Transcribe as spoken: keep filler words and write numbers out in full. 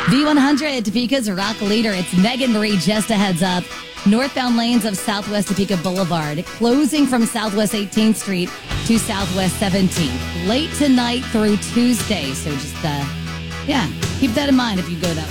V one hundred, Topeka's rock leader. It's Megan Marie, just a heads up. Northbound lanes of Southwest Topeka Boulevard closing from Southwest eighteenth Street to Southwest seventeenth. Late tonight through Tuesday. So just, uh, yeah, keep that in mind if you go that way.